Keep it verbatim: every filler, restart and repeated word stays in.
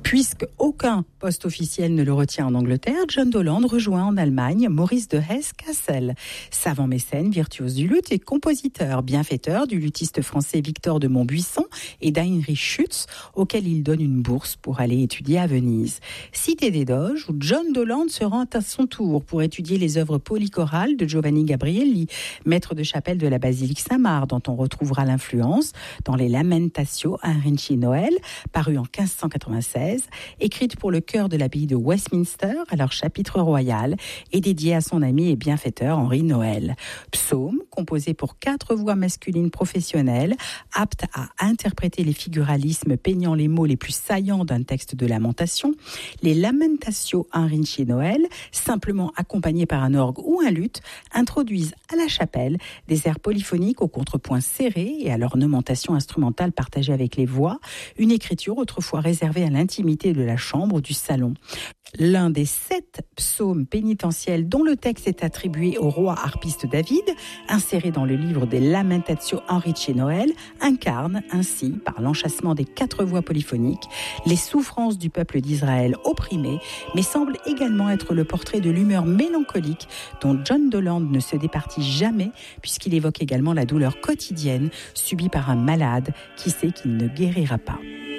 Puisque aucun poste officiel ne le retient en Angleterre, John Dowland rejoint en Allemagne Maurice de Hesse-Cassel, savant mécène, virtuose du luth et compositeur, bienfaiteur du luthiste français Victor de Montbuisson et d'Heinrich Schütz, auquel il donne une bourse pour aller étudier à Venise. Cité des Doges, où John Dowland se rend à son tour pour étudier les œuvres polychorales de Giovanni Gabrielli, maître de chapelle de la basilique Saint-Marc, dont on retrouvera l'influence dans les Lamentatio Heinrici Noël, paru en quinze cent quatre-vingt-seize, écrite pour le chœur de l'abbaye de Westminster, alors chapitre royal, et dédiée à son ami et bienfaiteur Henri Noël. Psaume, composé pour quatre voix masculines professionnelles, apte à interpréter les figuralismes peignant les mots les plus saillants d'un texte de lamentation, les Lamentatio Heinrici Noël, simplement accompagnés par un orgue ou un luth, introduisent à la chapelle des airs polyphoniques au contrepoint serré et à l'ornementation instrumentale partagée avec les voix, une écriture autrefois réservée à l'intimité de la chambre ou du salon. L'un des sept psaumes pénitentiels dont le texte est attribué au roi harpiste David, inséré dans le livre des Lamentatio Heinrici Noël, incarne ainsi, par l'enchâssement des quatre voix polyphoniques, les souffrances du peuple d'Israël opprimé, mais semble également être le portrait de l'humeur mélancolique dont John Dowland ne se départit jamais, puisqu'il évoque également la douleur quotidienne subie par un malade qui sait qu'il ne guérira pas.